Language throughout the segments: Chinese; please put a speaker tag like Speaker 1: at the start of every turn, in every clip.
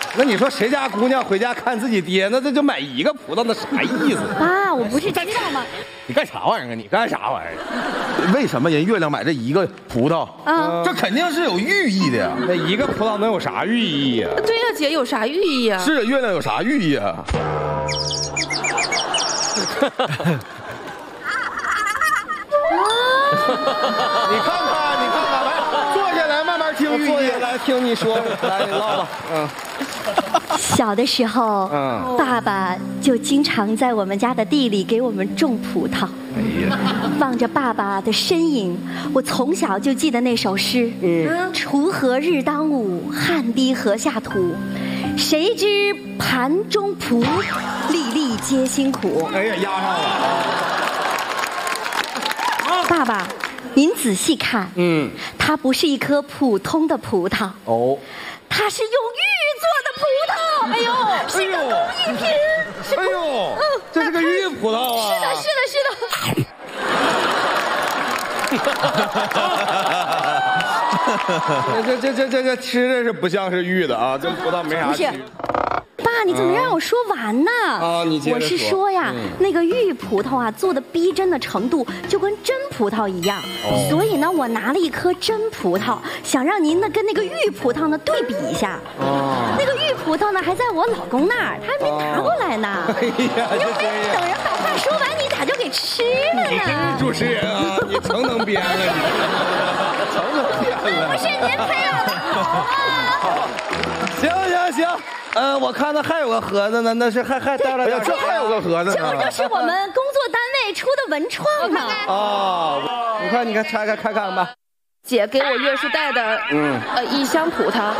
Speaker 1: 那你说谁家姑娘回家看自己爹，那这就买一个葡萄，那啥意思？
Speaker 2: 爸，我不是知道吗？
Speaker 1: 你干啥玩意儿啊？你干啥玩意儿？
Speaker 3: 为什么人月亮买这一个葡萄？这肯定是有寓意的呀。
Speaker 1: 那一个葡萄能有啥寓意呀？
Speaker 4: 对呀，姐有啥寓意呀？
Speaker 3: 是月亮有啥寓意啊？你看看，来，坐下来慢慢听寓意，
Speaker 1: 来听你说，来你唠吧。
Speaker 2: 小的时候，爸爸就经常在我们家的地里给我们种葡萄。哎呀，望着爸爸的身影，我从小就记得那首诗：锄禾日当午，汗滴禾下土。谁知盘中鹄，粒粒皆辛苦。
Speaker 1: 哎呀，压上了。
Speaker 2: 爸爸，您仔细看，它不是一颗普通的葡萄哦，它是用玉做的葡萄。哎呦，是个工艺品。
Speaker 1: 哎呦，这是个玉葡萄啊！
Speaker 2: 是的，是的，是的。
Speaker 1: 这吃着是不像是玉的啊，跟葡萄没啥区别。
Speaker 2: 爸，你怎么让我说完呢？
Speaker 1: 你接着说。
Speaker 2: 我是说呀，那个玉葡萄啊，做的逼真的程度就跟真葡萄一样，所以呢，我拿了一颗真葡萄，想让您呢跟那个玉葡萄呢对比一下。那个玉葡萄呢还在我老公那儿，他还没拿过来呢。
Speaker 1: 哎呀，
Speaker 2: 你又没等人把话说完，你咋就给吃了呢？
Speaker 1: 你真是主持人啊，你成能编了，你成能编了。
Speaker 2: 不是您培养的好啊。
Speaker 1: 行。我看那还有个盒子呢，那是还带了点。
Speaker 3: 这还有个盒子呢。
Speaker 2: 这不就是我们工作单位出的文创吗？
Speaker 1: 你看，拆开看看吧。
Speaker 4: 姐给我月叔带的，一箱葡萄。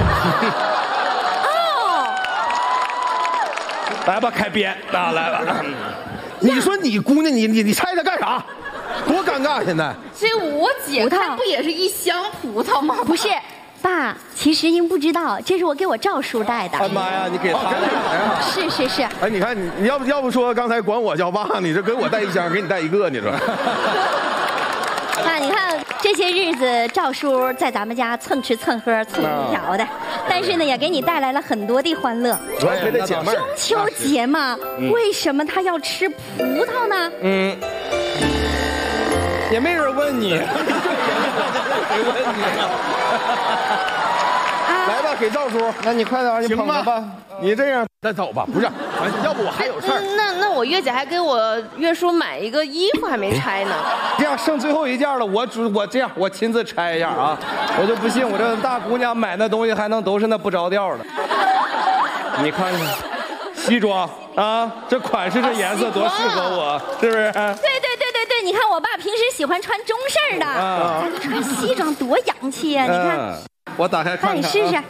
Speaker 1: 来吧，开编啊，来吧。
Speaker 3: 你说你姑娘，你拆它干啥？多尴尬！现在。
Speaker 4: 这我姐看不也是一箱葡萄吗？
Speaker 2: 不是。爸，其实您不知道，这是我给我赵叔带的。
Speaker 1: 哎妈呀，你给他带呀？
Speaker 2: 是。
Speaker 3: 哎，你看你要不说刚才管我叫爸，你这给我带一箱，给你带一个，你说。
Speaker 2: 那你看这些日子，赵叔在咱们家蹭吃蹭喝蹭空调的，但是呢，也给你带来了很多的欢乐。
Speaker 3: 主要陪他解闷。
Speaker 2: 中秋节嘛，为什么他要吃葡萄呢？
Speaker 1: 也没人问你。谁问你？
Speaker 3: 来吧，给赵叔。
Speaker 1: 那你快点，你捧着吧。
Speaker 3: 你这样，再走吧。不是，要不我还有事儿。
Speaker 4: 那我月姐还给我月叔买一个衣服还没拆呢。
Speaker 1: 这样剩最后一件了，我这样我亲自拆一下啊！我就不信我这大姑娘买那东西还能都是那不着调的。你看看，西装啊，这款式这颜色多适合我，是不是？
Speaker 2: 对，你看我爸平时喜欢穿中式的，咱就穿西装多洋气啊！你看，
Speaker 1: 我打开看看，
Speaker 2: 你试试。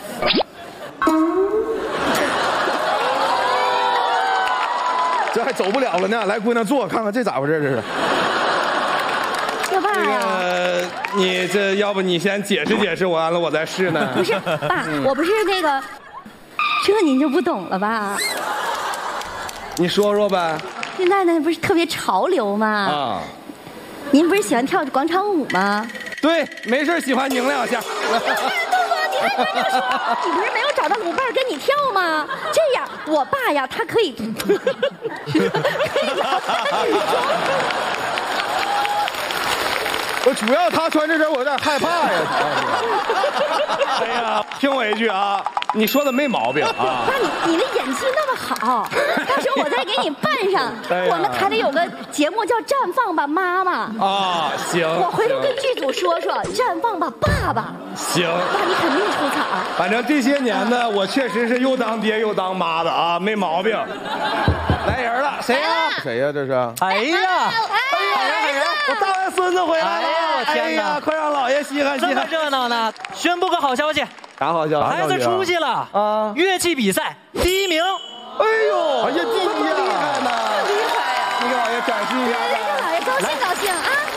Speaker 3: 这还走不了了呢，来姑娘坐，看看这咋回事？这是。
Speaker 2: 我爸呀，
Speaker 1: 你这要不你先解释解释，完了我再试呢。
Speaker 2: 不是，爸，我不是那个，这您就不懂了吧？
Speaker 1: 你说说呗。
Speaker 2: 现在呢不是特别潮流吗？您不是喜欢跳广场舞吗？
Speaker 1: 对，没事喜欢拧两下。
Speaker 2: 你看豆豆，你还跟着说，你不是没有找到舞伴跟你跳吗？这样，我爸呀，他可以，可以找女装。
Speaker 3: 我主要他穿这身，我有点害怕呀。
Speaker 1: 哎呀，听我一句啊，你说的没毛病啊。
Speaker 2: 爸，你的演技那么好，到时候我再给你扮上。我们台里有个节目叫《绽放吧妈妈》
Speaker 1: 啊，行。
Speaker 2: 我回头跟剧组说说，绽放吧爸爸。
Speaker 1: 行。
Speaker 2: 爸，你肯定出彩。
Speaker 1: 反正这些年呢，我确实是又当爹又当妈的啊，没毛病。来人了，谁呀？
Speaker 3: 谁呀？这是？
Speaker 5: 哎呀！
Speaker 1: 我大外孙子回来了！
Speaker 5: 我天哪！
Speaker 1: 快让老爷稀罕稀罕！
Speaker 5: 这么热闹呢！宣布个好消息，
Speaker 1: 啥好消息？
Speaker 5: 孩子出息了啊！乐器比赛第1名。
Speaker 1: 哎呦！哎呀，第1名，厉害呢！
Speaker 4: 厉害呀！
Speaker 1: 你给老爷展示一下。
Speaker 2: 让老爷高兴高兴啊！